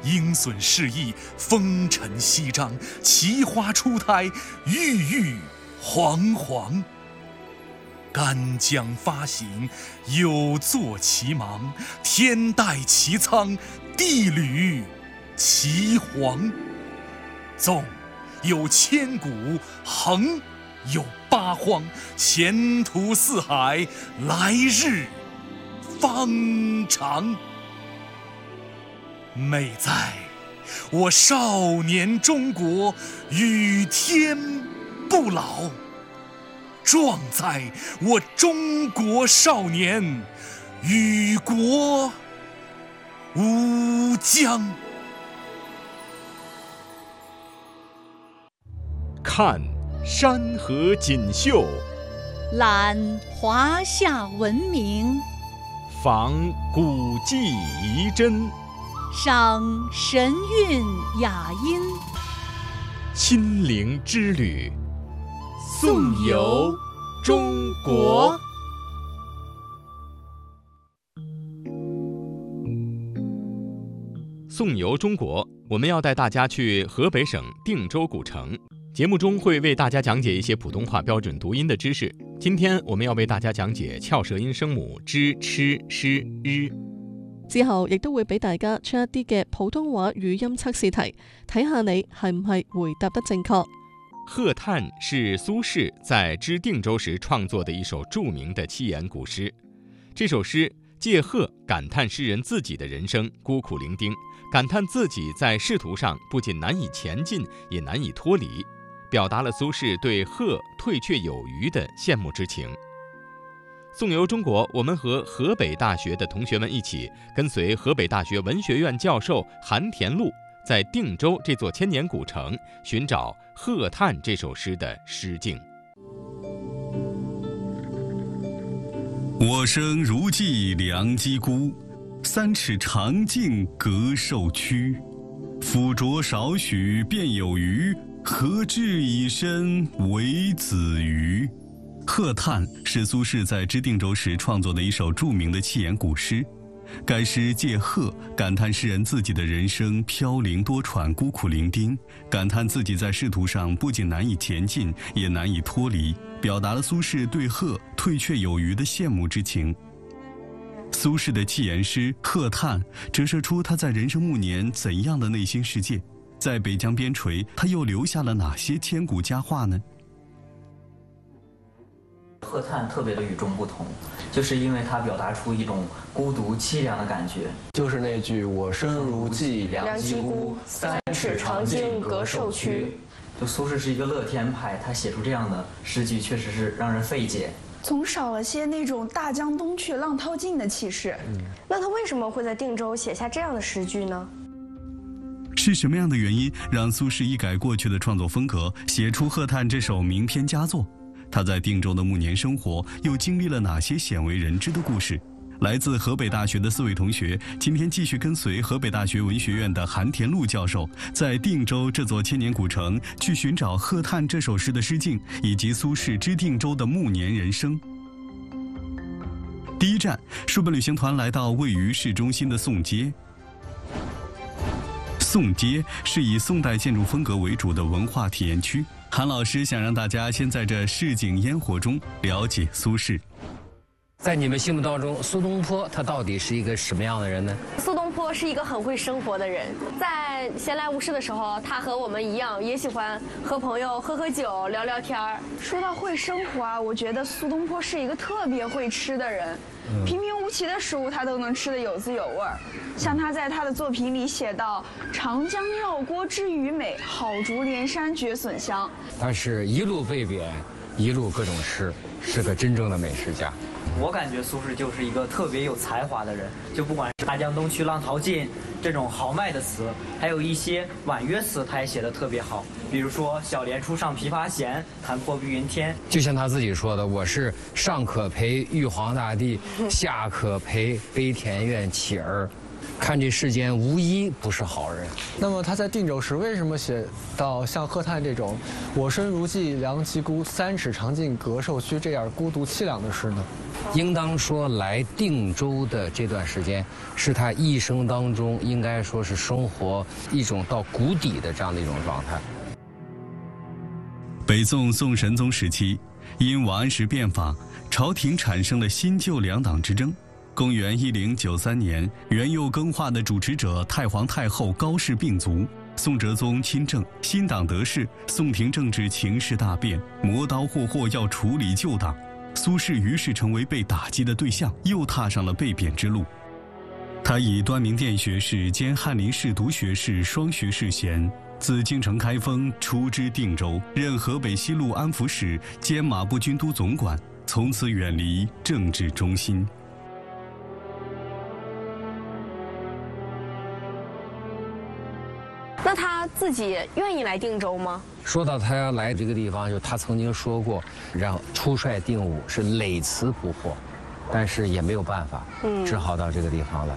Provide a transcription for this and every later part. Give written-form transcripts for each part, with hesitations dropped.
鹰隼试翼，风尘翕张，奇花初胎，郁郁皇皇。干将发行，有作其芒，天戴其苍，地履其黄。纵有千古，横有八荒，前途似海，来日方长。美在我少年中国，与天不老；壮在我中国少年，与国无疆。 看山河锦绣， 览华夏文明， 访古迹遗珍， 赏神韵雅音， 心灵之旅，颂游中国。颂游中国，我们要带大家去河北省定州古城。节目中会为大家讲解一些普通话標準讀音的知識。今天我們要為大家講解翹舌音聲母之、吃、詩、日。 之後亦都會俾大家出一啲嘅普通話語音測試題，睇下你係唔係回答得正確。 賀嘆是蘇軾在知定州時創作的一首著名的七言古詩。這首詩借賀感嘆詩人自己的人生孤苦伶仃，感嘆自己在仕途上不僅難以前進，也難以脫離，表達了蘇軾對賀退卻有餘的羨慕之情。頌遊中國，我們和河北大學的同學們一起，跟隨河北大學文學院教授韓田祿，在定州這座千年古城，尋找賀嘆這首詩的詩境。 我生如寄梁姬孤，3尺長徑隔受屈。俯酌少許便有餘，何至以身為子魚？賀嘆是蘇軾在知定州時創作的一首著名的七言古詩。該詩借賀感嘆詩人自己的人生飄零多舛，孤苦伶仃，感嘆自己在仕途上不僅難以前進，也難以脫離，表達了蘇軾對賀退卻有餘的羨慕之情。蘇軾的七言詩《賀嘆》折射出他在人生暮年怎樣的內心世界。在北疆邊陲，他又留下了哪些千古佳話呢？ 賀嘆特別的與眾不同，就是因為他表達出一種孤獨淒涼的感覺。 就是那句我生如寄梁姬孤，3尺長徑隔受屈。 就蘇軾是一個樂天派，他寫出這樣的詩句確實是讓人費解， 總少了些那種大江東去浪淘盡的氣勢。 那他為什麼會在定州寫下這樣的詩句呢？ 是什麼樣的原因讓蘇軾一改過去的創作風格，寫出《賀嘆》這首名篇佳作？他在定州的暮年生活又經歷了哪些鮮為人知的故事？來自河北大學的4位同學，今天繼續跟隨河北大學文學院的韓田祿教授，在定州這座千年古城去尋找《賀嘆》這首詩的詩境，以及蘇軾知定州的暮年人生。第一站，書本旅行團來到位於市中心的宋街。宋街是以宋代建築風格為主的文化體驗區。韓老師想讓大家先在這市井煙火中了解蘇軾。 在你們心目當中，蘇東坡他到底是一個什麼樣的人呢？ 蘇東坡是一個很會生活的人，在閒來無事的時候，他和我們一樣，也喜歡和朋友喝喝酒、聊聊天兒。 說到會生活啊，我覺得蘇東坡是一個特別會吃的人，平平無奇的食物他都能吃得有滋有味兒。像他在他的作品裡寫到“長江繞郭知魚美，好竹連山絕筍香”。 他是一路被貶，一路各種吃，是個真正的美食家。 我感覺蘇軾就是一個特別有才華的人，就不管是大江東去浪淘盡這種豪邁的詞，還有一些婉約詞，他也寫得特別好。比如說小簾初上琵琶弦，彈破碧雲天。 就像他自己說的，我是上可陪玉皇大帝，下可陪悲田院乞兒。 看这世间无一不是好人。 那么他在定州时为什么写到像贺探这种“我生如寄梁栖孤，三尺长进阁寿躯”这样孤独凄凉的诗呢？ 应当说，来定州的这段时间是他一生当中应该说是生活一种到谷底的这样的一种状态。 北宋宋神宗时期，因王安石变法，朝廷产生了新旧两党之争。公元1093年，元佑更化的主持者太皇太后高氏病卒，宋哲宗亲政，新党得势，宋廷政治情势大变，磨刀霍霍要处理旧党。苏轼于是成为被打击的对象，又踏上了被贬之路。他以端明殿学士兼翰林侍读学士双学士衔，自京城开封出知定州，任河北西路安抚使兼马步军都总管，从此远离政治中心。 那他自己愿意来定州吗？ 说到他要来这个地方，就他曾经说过，让出帅定武是累辞不获，但是也没有办法，只好到这个地方来。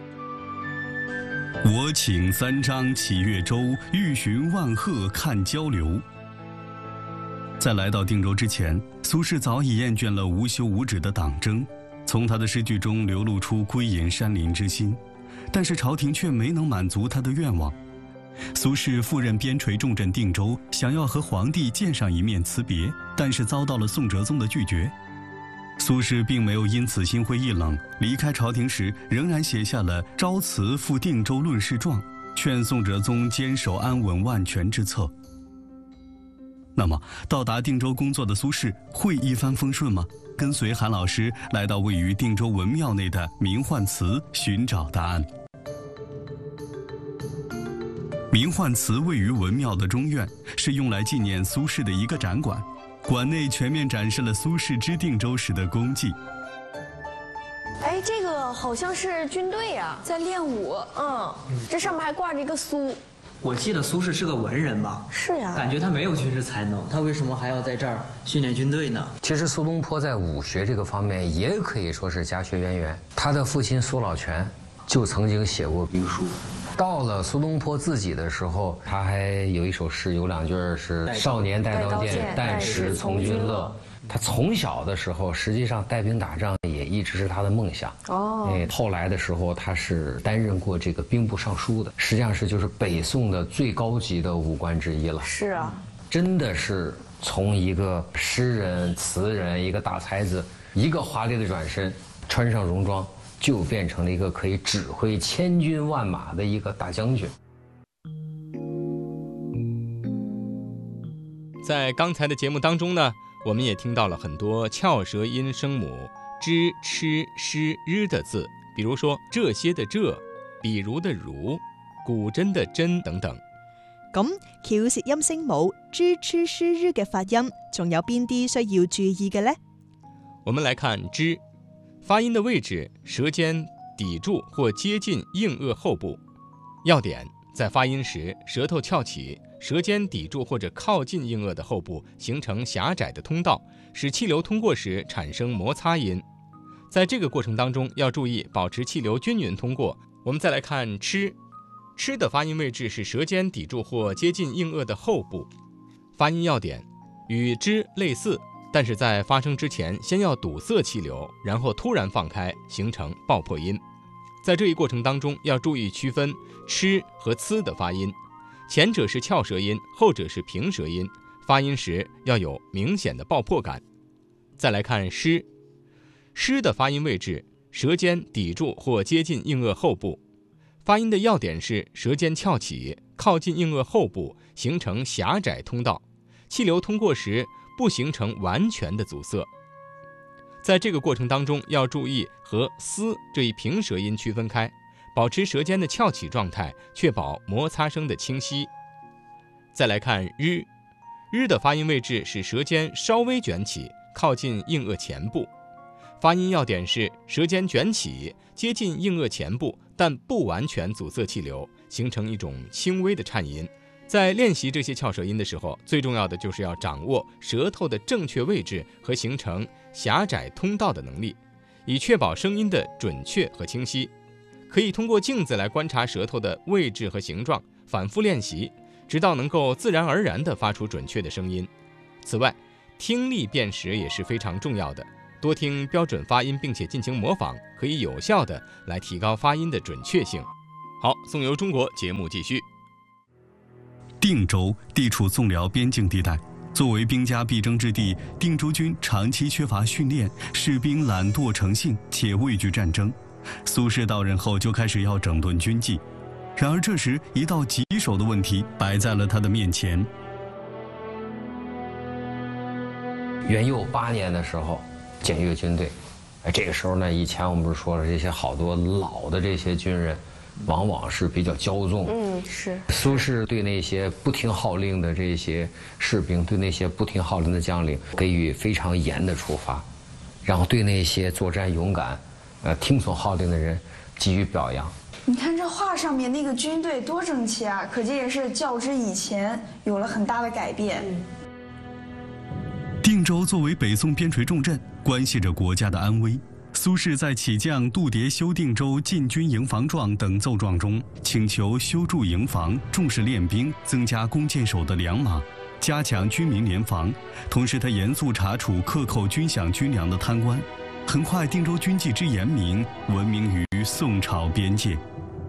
我请三章起岳州，欲寻万壑看交流。在来到定州之前，苏轼早已厌倦了无休无止的党争，从他的诗句中流露出归隐山林之心，但是朝廷却没能满足他的愿望。苏轼赴任边陲重镇定州，想要和皇帝见上一面辞别，但是遭到了宋哲宗的拒绝。苏轼并没有因此心灰意冷，离开朝廷时仍然写下了《招辞赴定州论事状》，劝宋哲宗坚守安稳万全之策。那么，到达定州工作的苏轼会一帆风顺吗？跟随韩老师来到位于定州文庙内的明焕祠，寻找答案。明焕祠位于文庙的中院，是用来纪念苏轼的一个展馆。馆内全面展示了苏轼知定州时的功绩。 哎，这个好像是军队呀， 在练武。 这上面还挂着一个苏。 我记得苏轼是个文人吧？ 是呀。 感觉他没有军事才能，他为什么还要在这儿训练军队呢？ 其实苏东坡在武学这个方面也可以说是家学渊源，他的父亲苏老泉就曾经写过兵书。到了苏东坡自己的时候，他还有一首诗，有2句是“少年带刀剑，但使从军乐”。他从小的时候，实际上带兵打仗也一直是他的梦想。后来的时候，他是担任过这个兵部尚书的，实际上是就是北宋的最高级的武官之一了。 是啊， 真的是从一个诗人、词人、一个大才子，一个华丽的转身，穿上戎装，就变成了一个可以指挥千军万马的一个大将军。 在刚才的节目当中呢，我们也听到了很多翘舌音声母之、吃、诗、日的字，比如说这些的这，比如的如，古箏的箏等等。 咁翹舌音聲母之、吃、詩、日嘅發音，仲有邊啲需要注意嘅呢？ 我們來看之，發音的位置，舌尖抵住或接近硬腭後部。要點，在發音時，舌頭翹起，舌尖抵住或者靠近硬腭的後部，形成狹窄的通道，使氣流通過時產生摩擦音。在這個過程當中，要注意保持氣流均勻通過。我們再來看吃。吃的发音位置是舌尖抵住或接近硬腭的后部。发音要点与之类似，但是在发声之前先要堵塞气流，然后突然放开，形成爆破音。在这一过程当中要注意区分吃和呲的发音，前者是翘舌音，后者是平舌音，发音时要有明显的爆破感。再来看诗，诗的发音位置舌尖抵住或接近硬腭后部。发音的要点是舌尖翘起，靠近硬腭后部，形成狭窄通道，气流通过时不形成完全的阻塞。在这个过程当中要注意和嘶这一平舌音区分开，保持舌尖的翘起状态，确保摩擦声的清晰。再来看日，日的发音位置是舌尖稍微卷起，靠近硬腭前部。发音要点是舌尖卷起，接近硬腭前部，但不完全阻塞气流，形成一种轻微的颤音。在练习这些翘舌音的时候，最重要的就是要掌握舌头的正确位置和形成狭窄通道的能力，以确保声音的准确和清晰。 可以通过镜子来观察舌头的位置和形状，反复练习，直到能够自然而然地发出准确的声音。此外，听力辨识也是非常重要的，多听标准发音并且进行模仿，可以有效地来提高发音的准确性。好，颂游中国节目继续。 定州地处宋辽边境地带，作为兵家必争之地，定州军长期缺乏训练，士兵懒惰成性，且畏惧战争。苏轼到任后就开始要整顿军纪，然而这时一道棘手的问题摆在了他的面前。 元佑8年的时候，检阅军队，这个时候呢，以前我们不是说了，这些好多老的这些军人，往往是比较骄纵。 是。 苏轼对那些不听号令的这些士兵，对那些不听号令的将领，给予非常严的处罚，然后对那些作战勇敢、听从号令的人给予表扬。 你看这画上面那个军队多整齐啊，可见也是较之以前有了很大的改变。 定州作为北宋边陲重镇，关系着国家的安危。苏轼在起将杜迭修定州禁军营房状等奏状中，请求修筑营房，重视练兵，增加弓箭手的良马，加强军民联防。同时，他严肃查处克扣军饷军粮的贪官。很快，定州军纪之严明，闻名于宋朝边界。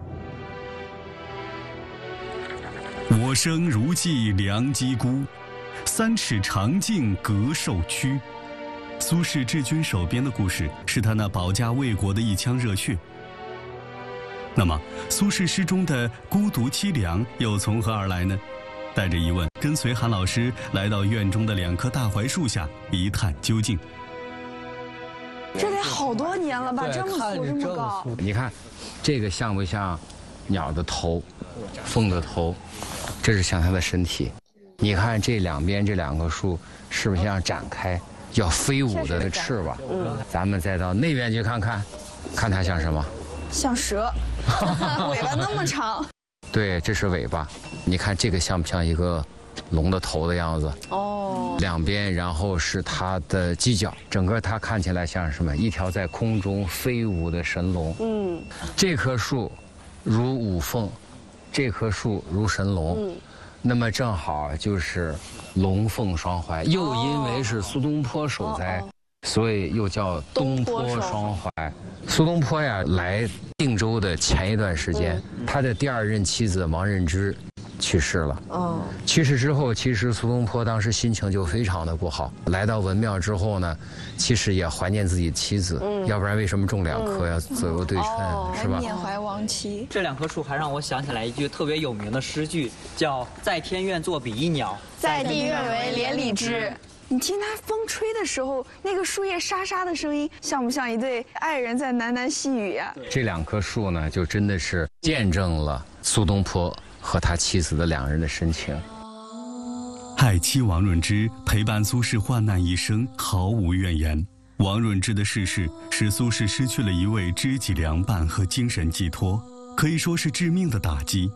我生如寄良机孤，3尺长径隔寿躯。苏轼治军守边的故事，是他那保家卫国的一腔热血。那么，苏轼诗中的孤独凄凉又从何而来呢？带着疑问，跟随韩老师来到院中的2棵大槐树下，一探究竟。 这得好多年了吧？这么粗这么高。 你看，这个像不像鸟的头、凤的头？这是像它的身体。你看这两边这2棵树，是不是像展开要飞舞的翅膀？咱们再到那边去看看，看它像什么？ 像蛇，尾巴那么长。 对，这是尾巴。你看这个像不像一个龙的头的样子？ 哦。 两边，然后是它的犄角，整个它看起来像什么？一条在空中飞舞的神龙。这棵树如五凤，这棵树如神龙。那么正好就是龙凤双怀，又因为是苏东坡守灾，所以又叫东坡双怀。苏东坡呀，来定州的前一段时间，他的第2任妻子王任之去世了。去世之后，其实苏东坡当时心情就非常的不好。来到文庙之后呢，其实也怀念自己的妻子，要不然为什么种2棵呀？左右对称，是吧？ 缅怀亡妻。 这2棵树还让我想起来一句特别有名的诗句，叫“在天愿作比翼鸟， 在地愿为连理枝”。你听它风吹的时候，那个树叶沙沙的声音，像不像一对爱人在喃喃细语呀？ 这2棵树呢，就真的是见证了苏东坡和他妻子的2人的深情。 爱妻王润之陪伴苏轼患难一生，毫无怨言。王润之的逝世使苏轼失去了一位知己良伴和精神寄托，可以说是致命的打击。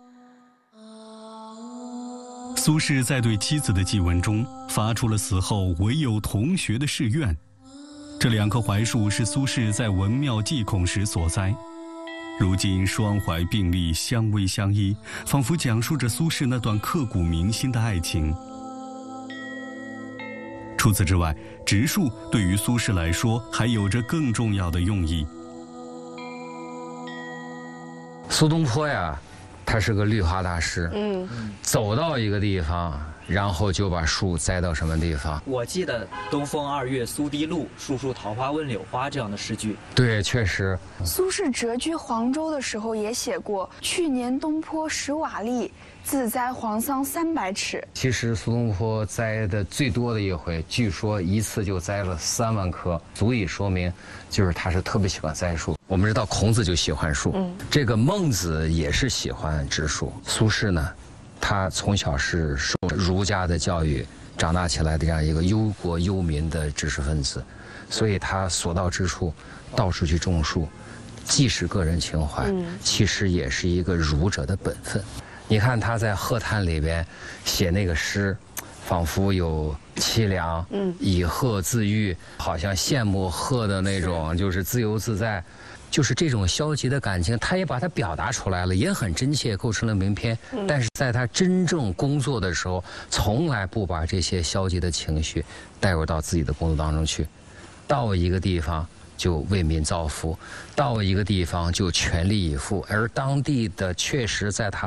苏轼在对妻子的祭文中发出了死后唯有同学的誓愿。这2棵槐树是苏轼在文庙祭孔时所栽，如今双怀并立，相偎相依，仿佛讲述着苏轼那段刻骨铭心的爱情。除此之外，植树对于苏轼来说还有着更重要的用意。 苏东坡呀，他是个绿化大师。走到一个地方，然后就把树栽到什么地方。 我记得“东风2月苏堤路，树树桃花问柳花”这样的诗句。 对，确实。 苏轼谪居黄州的时候也写过：“去年东坡10瓦砾，自栽黄桑300尺。” 其实苏东坡栽的最多的一回，据说一次就栽了3万棵，足以说明，就是他是特别喜欢栽树。我们知道孔子就喜欢树，这个孟子也是喜欢植树。苏轼呢，他从小是受儒家的教育，长大起来的这样一个忧国忧民的知识分子，所以他所到之处，到处去种树，既是个人情怀，其实也是一个儒者的本分。你看他在《鹤叹》里边写那个诗，仿佛有凄凉，以鹤自喻，好像羡慕鹤的那种就是自由自在。 就是这种消极的感情，他也把它表达出来了，也很真切，构成了名篇。但是在他真正工作的时候，从来不把这些消极的情绪带入到自己的工作当中去。到一个地方就为民造福，到一个地方就全力以赴，而当地的确实在他